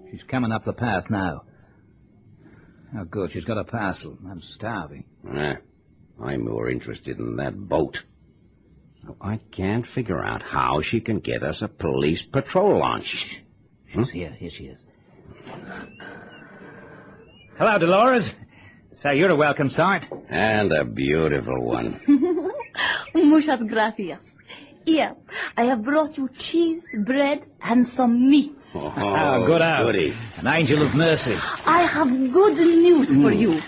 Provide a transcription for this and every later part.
She's coming up the path now. Oh, good. She's got a parcel. I'm starving. I'm more interested in that boat. I can't figure out how she can get us a police patrol launch. She's here. Here she is. Hello, Dolores. So you're a welcome sight. And a beautiful one. Muchas gracias. Here, I have brought you cheese, bread, and some meat. Oh, good goody. An angel of mercy. I have good news for you.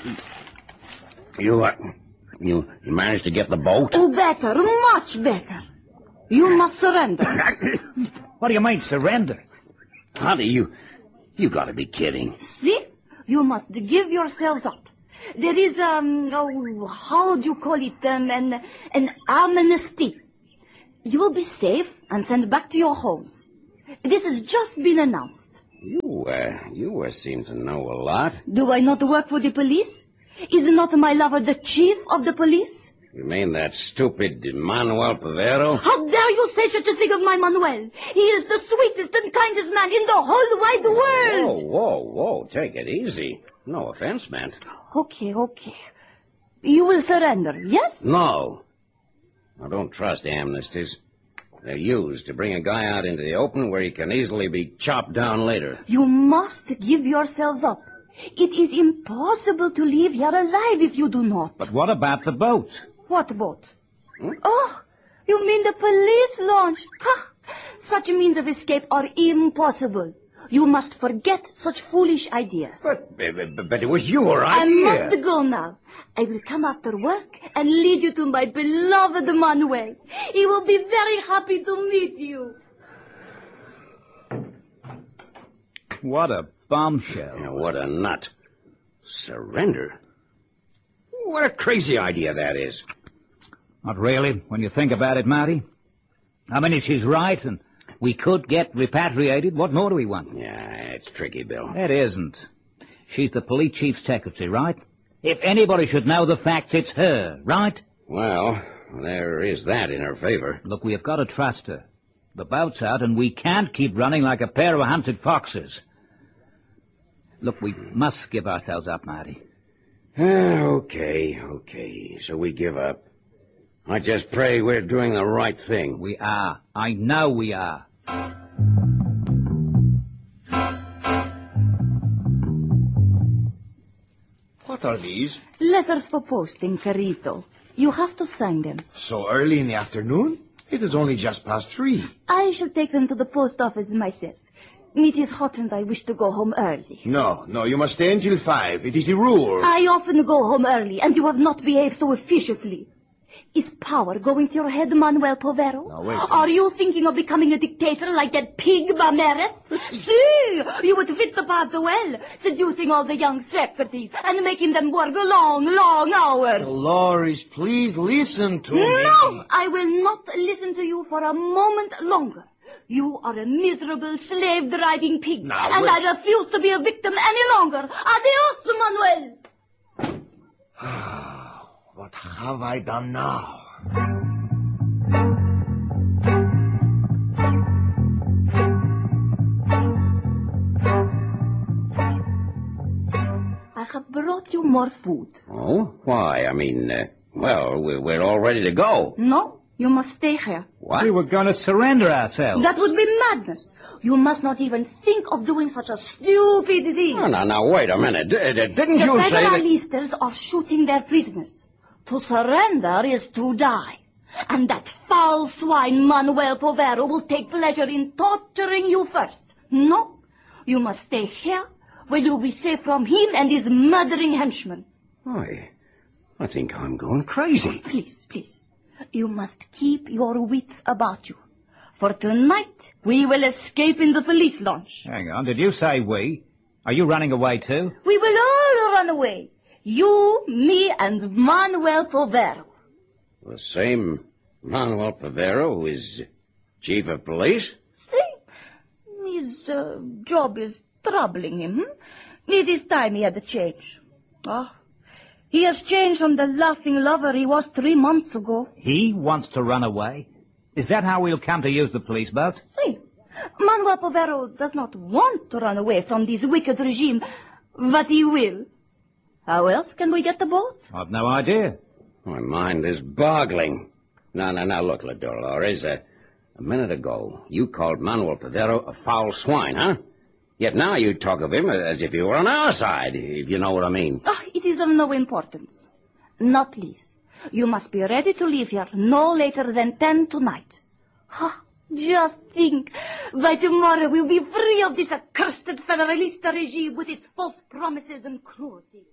You managed to get the boat? Oh, better, much better. You must surrender. What do you mean, surrender? Honey, you gotta be kidding. See? You must give yourselves up. There is, how do you call it, an amnesty. You will be safe and sent back to your homes. This has just been announced. You seem to know a lot. Do I not work for the police? Is not my lover the chief of the police? You mean that stupid Manuel Pavero? How dare you say such a thing of my Manuel? He is the sweetest and kindest man in the whole wide world. Whoa, take it easy. No offense meant. Okay. You will surrender, yes? No. I don't trust amnesties. They're used to bring a guy out into the open where he can easily be chopped down later. You must give yourselves up. It is impossible to leave here alive if you do not. But what about the boat? What boat? Oh, you mean the police launch? Ha! Such means of escape are impossible. You must forget such foolish ideas. But it was your I idea. must go now. I will come after work and lead you to my beloved Manuel. He will be very happy to meet you. What a bombshell. Yeah, what a nut. Surrender? What a crazy idea that is. Not really, when you think about it, Marty. I mean, if she's right and we could get repatriated, what more do we want? Yeah, it's tricky, Bill. It isn't. She's the police chief's secretary, right? If anybody should know the facts, it's her, right? Well, there is that in her favor. Look, we have got to trust her. The boat's out, and we can't keep running like a pair of hunted foxes. Look, we must give ourselves up, Marty. Okay. So we give up. I just pray we're doing the right thing. We are. I know we are. What are these? Letters for posting, Carito. You have to sign them. So early in the afternoon? It is only just past 3. I shall take them to the post office myself. It is hot and I wish to go home early. No, you must stay until 5. It is the rule. I often go home early, and you have not behaved so officiously. Is power going to your head, Manuel Povero? Now, wait. Are you thinking of becoming a dictator like that pig Bameret? See, you would fit the part well, seducing all the young secretaries and making them work long hours. Dolores, please listen to me. No, I will not listen to you for a moment longer. You are a miserable slave-driving pig, Now, and wait. I refuse to be a victim any longer. Adios, Manuel. What have I done now? I have brought you more food. Oh? Why? I mean, we're all ready to go. No, you must stay here. What? We were going to surrender ourselves. That would be madness. You must not even think of doing such a stupid thing. Oh, now, wait a minute. Didn't The you say that... Federalistas are shooting their prisoners. To surrender is to die. And that foul swine Manuel Povero will take pleasure in torturing you first. No, you must stay here where you'll be safe from him and his murdering henchmen. I think I'm going crazy. Please. You must keep your wits about you. For tonight, we will escape in the police launch. Hang on, did you say we? Are you running away too? We will all run away. You, me, and Manuel Povero. The same Manuel Pavero who is chief of police? See? His job is troubling him. It is time he had a change. He has changed from the laughing lover he was 3 months ago. He wants to run away? Is that how we'll come to use the police boat? See, Manuel Povero does not want to run away from this wicked regime, but he will. How else can we get the boat? I've no idea. My mind is boggling. Now, look, Dolores, a minute ago, you called Manuel Povero a foul swine, huh? Yet now you talk of him as if he were on our side, if you know what I mean. Oh, it is of no importance. Not least. You must be ready to leave here no later than 10 tonight. Just think, by tomorrow we'll be free of this accursed Federalista regime with its false promises and cruelty.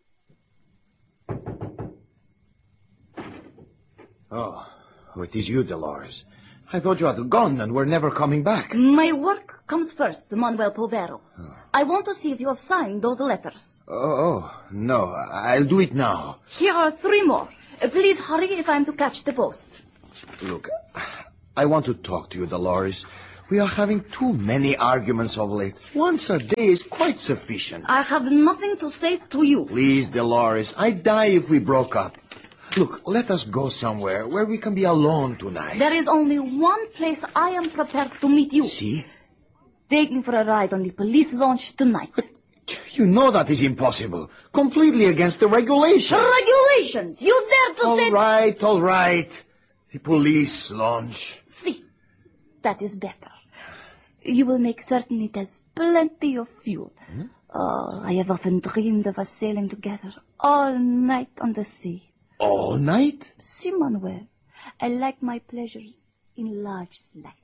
Oh, it is you, Dolores. I thought you had gone and were never coming back. My work comes first, Manuel Povero. I want to see if you have signed those letters. No, I'll do it now. Here are 3 more. Please hurry if I'm to catch the post. Look, I want to talk to you, Dolores. We are having too many arguments of late. Once a day is quite sufficient. I have nothing to say to you. Please, Dolores, I'd die if we broke up. Look, let us go somewhere where we can be alone tonight. There is only one place I am prepared to meet you. See? Take me for a ride on the police launch tonight. You know that is impossible. Completely against the regulations. Regulations! You dare to say... All right. The police launch. See, that is better. You will make certain it has plenty of fuel. Oh, I have often dreamed of us sailing together all night on the sea. All night? See, Manuel, I like my pleasures in large slices.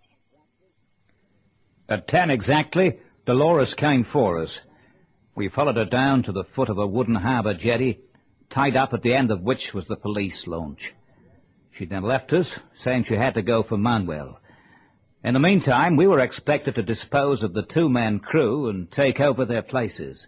At 10 exactly, Dolores came for us. We followed her down to the foot of a wooden harbour jetty, tied up at the end of which was the police launch. She then left us, saying she had to go for Manuel. In the meantime, we were expected to dispose of the 2-man crew and take over their places.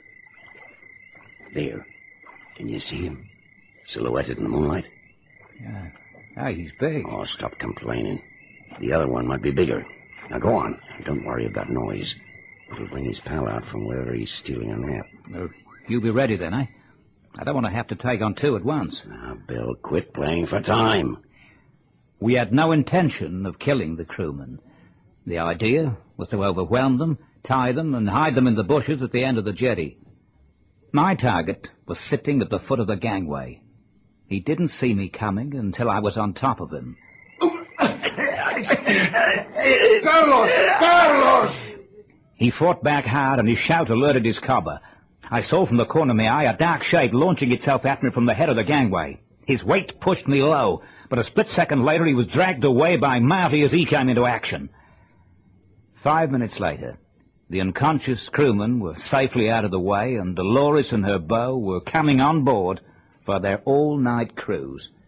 There. Can you see him? Silhouetted in the moonlight? Yeah. He's big. Oh, stop complaining. The other one might be bigger. Now go on. Don't worry about noise. It'll bring his pal out from wherever he's stealing a nap. You be ready then, eh? I don't want to have to take on 2 at once. Now, Bill, quit playing for time. We had no intention of killing the crewmen. The idea was to overwhelm them, tie them, and hide them in the bushes at the end of the jetty. My target was sitting at the foot of the gangway. He didn't see me coming until I was on top of him. Carlos! He fought back hard, and his shout alerted his cover. I saw from the corner of my eye a dark shape launching itself at me from the head of the gangway. His weight pushed me low, but a split second later he was dragged away by Marty as he came into action. 5 minutes later, the unconscious crewmen were safely out of the way, and Dolores and her beau were coming on board for their all-night cruise.